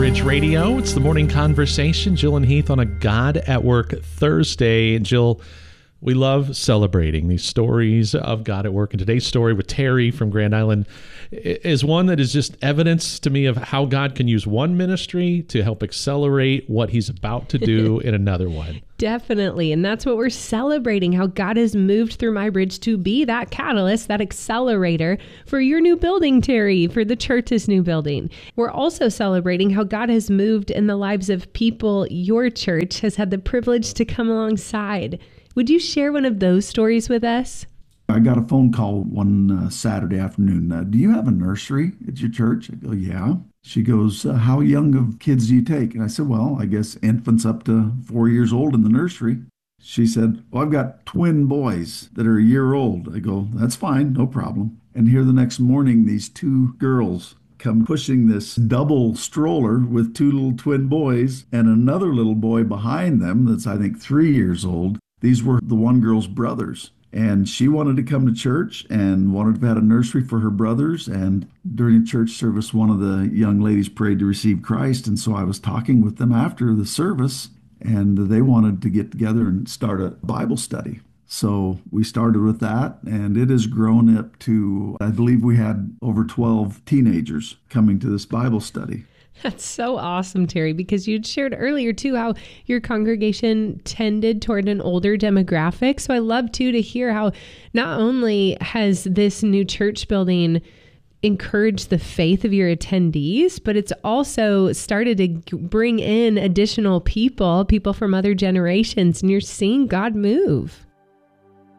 Bridge Radio. It's the morning conversation. Jill and Heath on a God at Work Thursday. Jill, we love celebrating these stories of God at work. And today's story with Terry from Grand Island is one that is just evidence to me of how God can use one ministry to help accelerate what he's about to do in another one. Definitely. And that's what we're celebrating, how God has moved through My Bridge to be that catalyst, that accelerator for your new building, Terry, for the church's new building. We're also celebrating how God has moved in the lives of people your church has had the privilege to come alongside. Would you share one of those stories with us? I got a phone call one Saturday afternoon. Do you have a nursery at your church? I go, yeah. She goes, how young of kids do you take? And I said, well, I guess infants up to 4 years old in the nursery. She said, well, I've got twin boys that are a year old. I go, that's fine, no problem. And here the next morning, these two girls come pushing this double stroller with two little twin boys and another little boy behind them that's, I think, 3 years old. These were the one girl's brothers. And she wanted to come to church and wanted to have a nursery for her brothers. And during a church service, one of the young ladies prayed to receive Christ. And so I was talking with them after the service, and they wanted to get together and start a Bible study. So we started with that, and it has grown up to, I believe we had over 12 teenagers coming to this Bible study. That's so awesome, Terry, because you'd shared earlier, too, how your congregation tended toward an older demographic. So I love, too, to hear how not only has this new church building encouraged the faith of your attendees, but it's also started to bring in additional people from other generations, and you're seeing God move.